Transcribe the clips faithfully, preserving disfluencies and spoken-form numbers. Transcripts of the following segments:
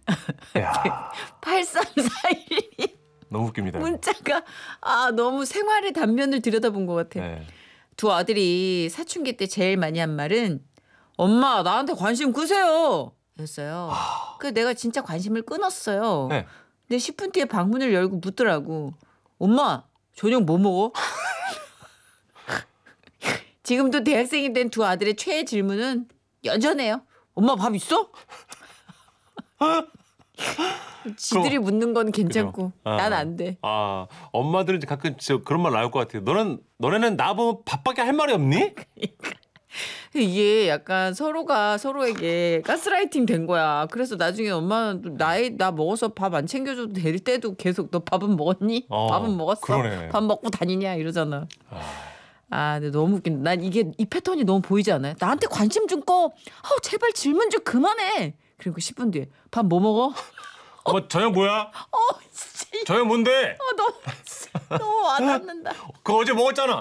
팔삼사일 너무 웃깁니다. 문자가 아 너무 생활의 단면을 들여다본 것 같아. 네. 두 아들이 사춘기 때 제일 많이 한 말은 엄마 나한테 관심 끄세요 였어요. 그래서 내가 진짜 관심을 끊었어요. 네. 근데 십 분 뒤에 방문을 열고 묻더라고. 엄마 저녁 뭐 먹어? 지금도 대학생이 된 두 아들의 최애 질문은 여전해요. 엄마 밥 있어? 지들이 묻는 건 괜찮고 아, 난 안 돼. 아 엄마들은 가끔 저 그런 말 나올 것 같아요. 너는 너네는 나 보면 밥밖에 할 말이 없니? 이게 약간 서로가 서로에게 가스라이팅 된 거야. 그래서 나중에 엄마는 나이 나 먹어서 밥 안 챙겨줘도 될 때도 계속 너 밥은 먹었니? 어, 밥은 먹었어? 그러네. 밥 먹고 다니냐 이러잖아. 아, 아, 근데 너무 웃긴다. 난 이게 이 패턴이 너무 보이지 않아요? 나한테 관심 좀 꺼. 아우 제발 질문 좀 그만해. 그리고 십 분 뒤에 밥 뭐 먹어? 엄마 저녁 뭐야? 어, 진짜 저녁 뭔데? 어, 너무 너무 와닿는다. 그거 어제 먹었잖아.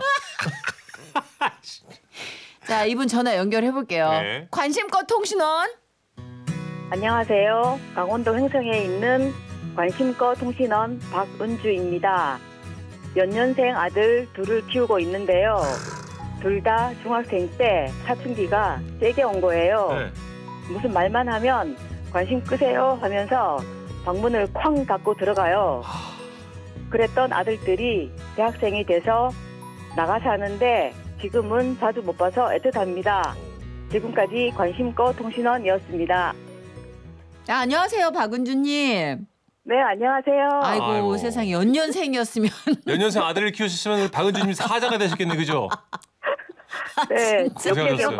자, 이분 전화 연결해 볼게요. 네. 관심껏 통신원. 안녕하세요. 강원도 횡성에 있는 관심껏 통신원 박은주입니다. 연년생 아들 둘을 키우고 있는데요. 둘 다 중학생 때 사춘기가 세게 온 거예요. 네. 무슨 말만 하면 관심 끄세요 하면서 방문을 쾅 닫고 들어가요. 그랬던 아들들이 대학생이 돼서 나가 사는데 지금은 자주 못 봐서 애틋합니다. 지금까지 관심껏 통신원이었습니다. 아, 안녕하세요, 박은주님. 네, 안녕하세요. 아이고, 아이고. 세상에 연년생이었으면 연년생 아들을 키우셨으면 박은주님 사자가 되셨겠네, 그죠? 네, 진짜 욕되게 고생하셨어요.